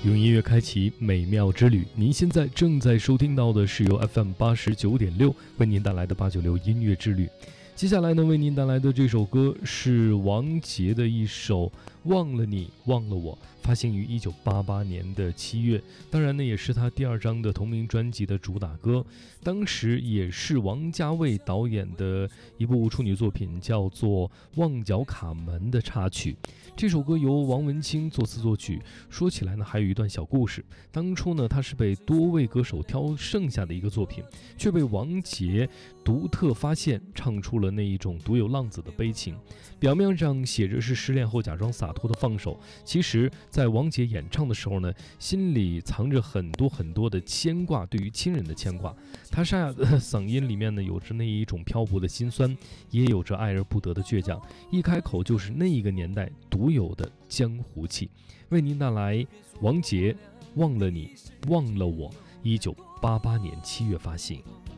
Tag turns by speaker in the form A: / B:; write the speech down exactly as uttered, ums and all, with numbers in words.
A: 用音乐开启美妙之旅。您现在正在收听到的是由 F M 八十九点六为您带来的八九六音乐之旅。接下来呢，为您带来的这首歌是王杰的一首《忘了你忘了我》，发行于一九八八年的七月，当然呢，也是他第二张的同名专辑的主打歌。当时也是王家卫导演的一部处女作品，叫做《旺角卡门》的插曲。这首歌由王文清作词作曲。说起来呢，还有一段小故事。当初呢，它是被多位歌手挑剩下的一个作品，却被王杰独特发现，唱出了那一种独有浪子的悲情。表面上写着是失恋后假装洒脱的放手，其实在王杰演唱的时候呢，心里藏着很多很多的牵挂，对于亲人的牵挂。他沙哑的嗓音里面呢，有着那一种漂泊的心酸，也有着爱而不得的倔强，一开口就是那一个年代独有的江湖气。为您带来王杰《忘了你忘了我》，一九八八年七月发行。